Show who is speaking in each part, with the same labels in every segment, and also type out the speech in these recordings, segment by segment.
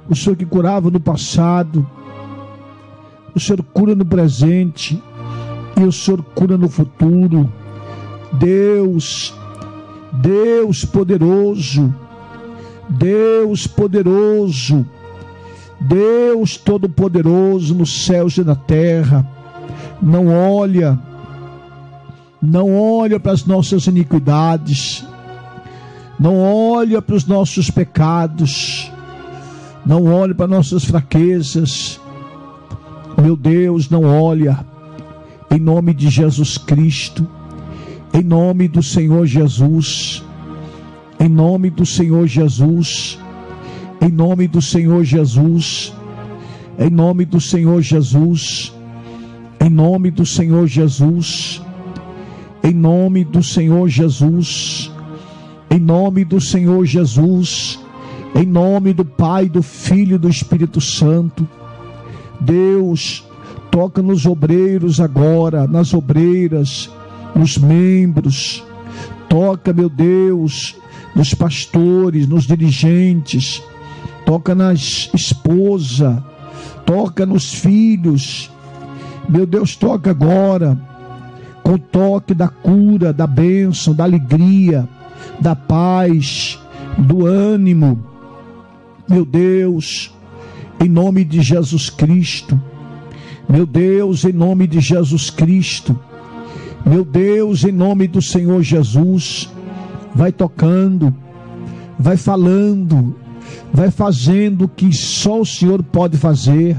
Speaker 1: O Senhor que curava no passado, o Senhor cura no presente e o Senhor cura no futuro. Deus poderoso, Deus poderoso, Deus todo-poderoso nos céus e na terra. Não olha para as nossas iniquidades, não olha para os nossos pecados, não olha para nossas fraquezas. Meu Deus, não olha. Em nome de Jesus Cristo, em nome do Senhor Jesus, em nome do Senhor Jesus, em nome do Senhor Jesus, em nome do Senhor Jesus, em nome do Senhor Jesus, em nome do Senhor Jesus, em nome do Senhor Jesus, em nome do Pai, do Filho e do Espírito Santo. Deus, toca nos obreiros agora, nas obreiras, nos membros. Toca, meu Deus, nos pastores, nos dirigentes. Toca nas esposas, toca nos filhos. Meu Deus, toca agora com o toque da cura, da bênção, da alegria, da paz, do ânimo. Meu Deus, em nome de Jesus Cristo. Meu Deus, em nome de Jesus Cristo. Meu Deus, em nome do Senhor Jesus. Vai tocando, vai falando, vai fazendo o que só o Senhor pode fazer.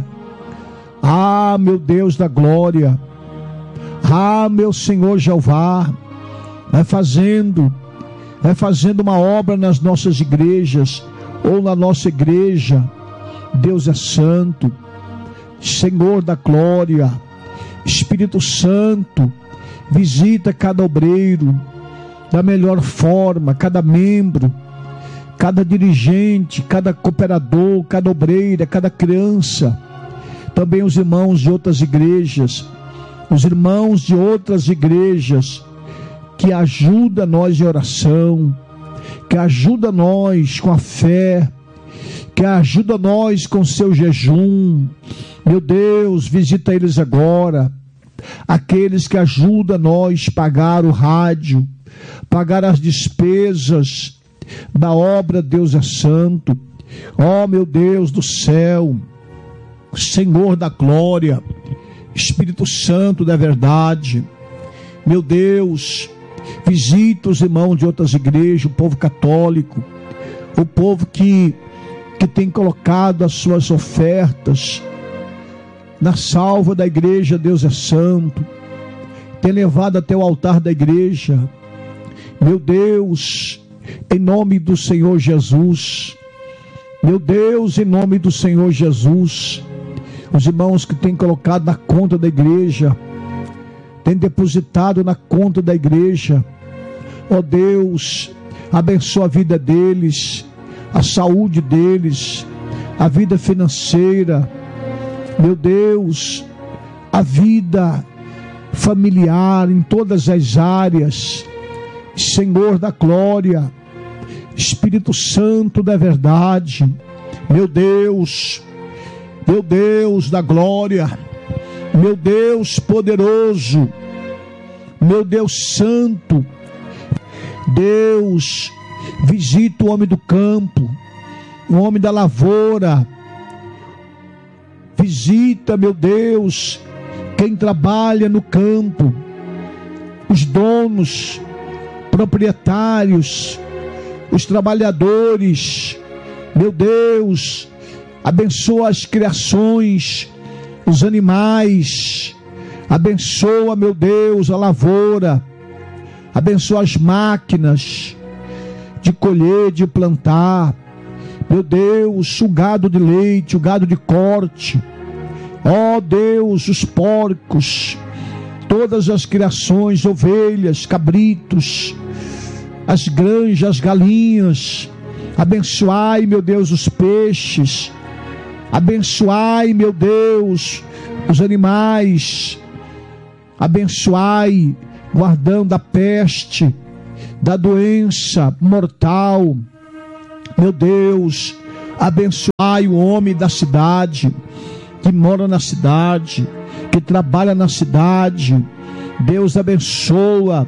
Speaker 1: Ah, meu Deus da glória. Ah, meu Senhor Jeová. Vai fazendo uma obra nas nossas igrejas, ou na nossa igreja. Deus é santo, Senhor da glória. Espírito Santo, visita cada obreiro da melhor forma, cada membro, cada dirigente, cada cooperador, cada obreira, cada criança. Também os irmãos de outras igrejas, os irmãos de outras igrejas que ajudam nós em oração, que ajudam nós com a fé, que ajuda nós com seu jejum. Meu Deus, visita eles agora. Aqueles que ajudam nós a pagar o rádio, pagar as despesas da obra Deus é Santo. Ó, meu Deus do céu, Senhor da glória, Espírito Santo da verdade. Meu Deus, visita os irmãos de outras igrejas, o povo católico, o povo que tem colocado as suas ofertas na salva da igreja Deus é Santo, tem levado até o altar da igreja. Meu Deus, em nome do Senhor Jesus, meu Deus, em nome do Senhor Jesus, os irmãos que têm colocado na conta da igreja, têm depositado na conta da igreja, ó Deus, abençoa a vida deles, a saúde deles, a vida financeira, meu Deus, a vida familiar em todas as áreas. Senhor da glória, Espírito Santo da verdade, meu Deus da glória, meu Deus poderoso, meu Deus santo. Deus, visita o homem do campo, o homem da lavoura. Visita, meu Deus, quem trabalha no campo, os donos, proprietários, os trabalhadores. Meu Deus, abençoa as criações, os animais. Abençoa, meu Deus, a lavoura. Abençoa as máquinas de colher, de plantar. Meu Deus, o gado de leite, o gado de corte. Ó Deus, os porcos, todas as criações, ovelhas, cabritos, as granjas, as galinhas. Abençoai, meu Deus, os peixes. Abençoai, meu Deus, os animais. Abençoai, guardando da peste, da doença mortal. Meu Deus, Abençoai o homem da cidade, que mora na cidade, que trabalha na cidade. Deus abençoa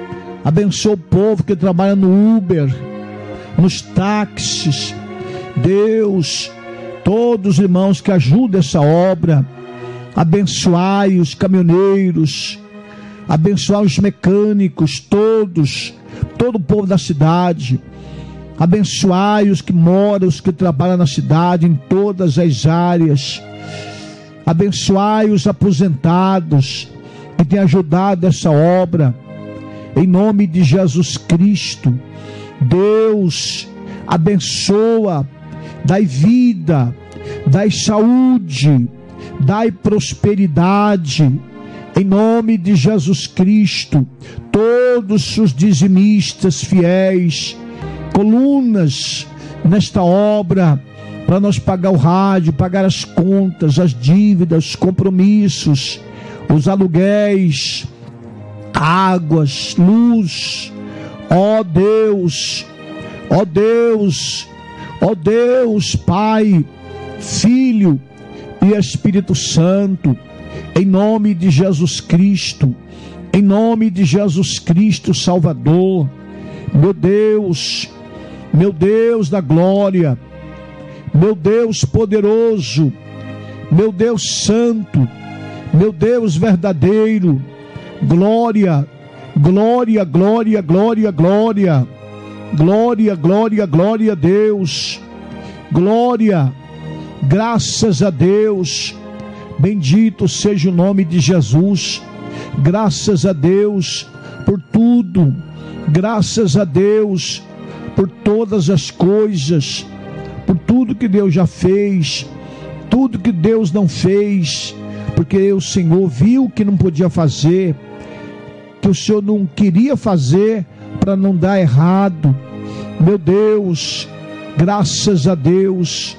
Speaker 1: o povo que trabalha no Uber, nos táxis. Deus, todos os irmãos que ajudam essa obra, abençoai os caminhoneiros, abençoai os mecânicos, todo o povo da cidade. Abençoai os que moram, os que trabalham na cidade, em todas as áreas. Abençoai os aposentados que têm ajudado essa obra, em nome de Jesus Cristo. Deus abençoa, dai vida, dai saúde, dai prosperidade, em nome de Jesus Cristo. Todos os dizimistas fiéis, colunas nesta obra, para nós pagar o rádio, pagar as contas, as dívidas, os compromissos, os aluguéis, águas, luz. Ó Deus, ó Deus, ó Deus, Pai, Filho e Espírito Santo, em nome de Jesus Cristo, em nome de Jesus Cristo Salvador. Meu Deus da glória, meu Deus poderoso, meu Deus santo, meu Deus verdadeiro, glória, glória, glória, glória, glória, glória, glória, glória a Deus, glória, graças a Deus, bendito seja o nome de Jesus, graças a Deus por tudo, graças a Deus por todas as coisas, por tudo que Deus já fez, tudo que Deus não fez, porque o Senhor viu que não podia fazer, que o Senhor não queria fazer para não dar errado. Meu Deus, graças a Deus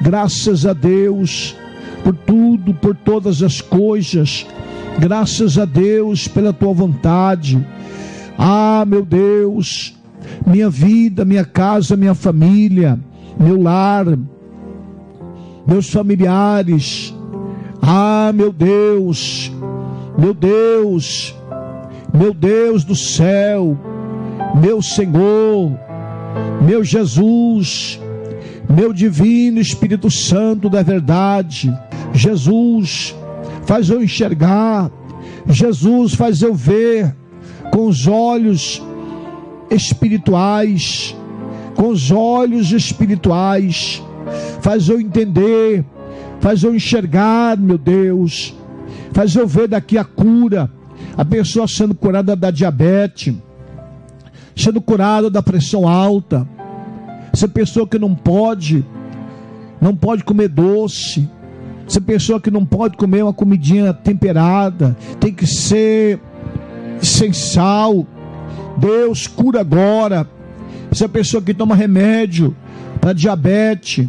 Speaker 1: por tudo, por todas as coisas, graças a Deus pela tua vontade. Ah, meu Deus, minha vida, minha casa, minha família, meu lar, meus familiares. Ah, meu Deus, meu Deus, meu Deus do céu, meu Senhor, meu Jesus, meu divino Espírito Santo da verdade. Jesus, faz eu enxergar, Jesus, faz eu ver com os olhos espirituais, com os olhos espirituais, faz eu entender, faz eu enxergar, meu Deus, faz eu ver daqui a cura, a pessoa sendo curada da diabetes, sendo curada da pressão alta, essa pessoa que não pode comer doce, essa pessoa que não pode comer uma comidinha temperada, tem que ser sem sal. Deus, cura agora essa pessoa que toma remédio para diabetes,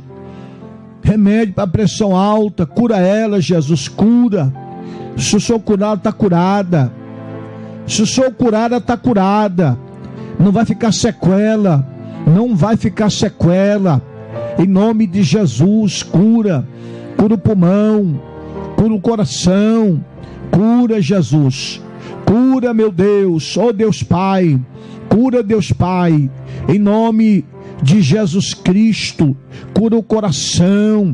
Speaker 1: remédio para pressão alta, cura ela, Jesus, cura. Se eu sou curado, está curada. Se eu sou curada, está curada. Não vai ficar sequela, não vai ficar sequela. Em nome de Jesus, cura o pulmão, cura o coração, cura, Jesus, cura, meu Deus, ó Deus Pai, cura, Deus Pai, em nome de Jesus Cristo, cura o coração,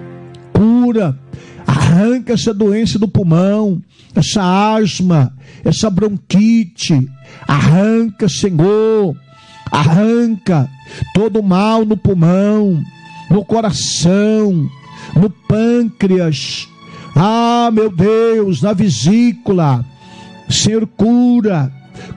Speaker 1: cura, arranca essa doença do pulmão, essa asma, essa bronquite, arranca, Senhor, arranca todo mal no pulmão, no coração, no pâncreas, ah, meu Deus, na vesícula. Senhor, cura,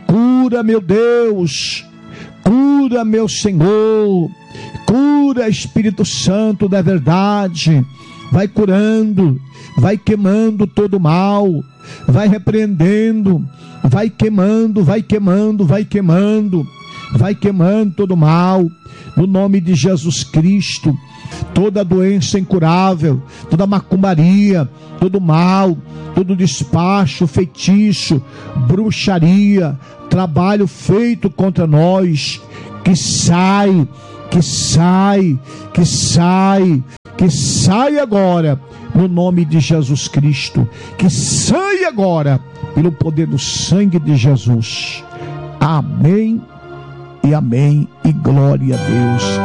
Speaker 1: meu Deus, cura, meu Senhor, cura, Espírito Santo da verdade, vai curando, vai queimando todo mal, vai repreendendo, vai queimando, vai queimando, vai queimando, vai queimando todo mal, no nome de Jesus Cristo. Toda doença incurável, toda macumbaria, todo mal, todo despacho, feitiço, bruxaria, trabalho feito contra nós, que sai que sai agora, no nome de Jesus Cristo, que sai agora, pelo poder do sangue de Jesus. Amém e amém, e glória a Deus.